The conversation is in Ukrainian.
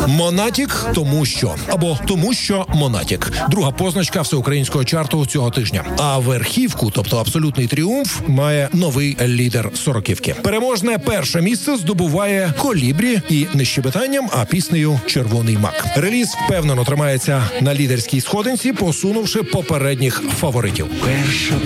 Монатік тому що. Або тому що Монатік. Друга позначка всеукраїнського чарту цього тижня. А верхівку, тобто абсолютний тріумф, має новий лідер сороківки. Переможне перше місце здобуває Колібрі і не щебетанням, а піснею «Червоний мак». Реліз впевнено тримається на лідерській сходинці, посунувши попередніх фаворитів. Перша